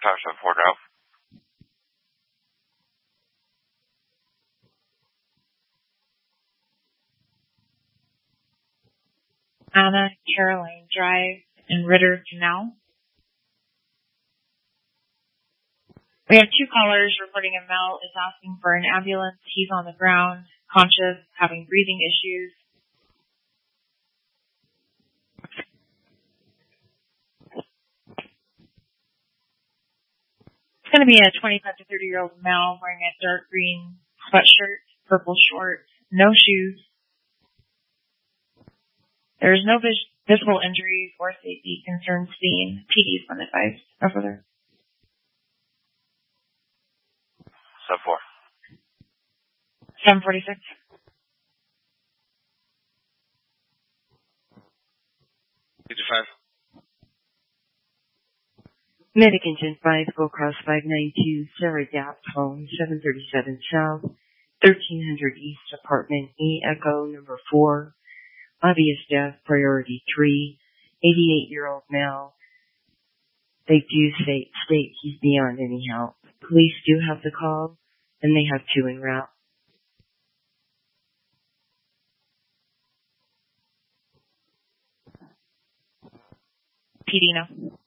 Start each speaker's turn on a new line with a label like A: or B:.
A: Tower 74 Drive.
B: Anna Caroline Drive in Ritter Canal. We have 2 callers reporting a male is asking for an ambulance. He's on the ground, conscious, having breathing issues. It's going to be a 25 to 30-year-old male wearing a dark green sweatshirt, purple shorts, no shoes. There is no visible injuries or safety concerns seen. PD is advised. Over there.
A: 7-4.
B: 746.
C: Medic Engine 5, go across 592, Sarah Dapt home, 737 South, 1300 East, Apartment E, Echo, number 4. Obvious death, priority 3, 88-year-old male. They do state he's beyond any help. Police do have the call, and they have 2 en route.
B: PD now.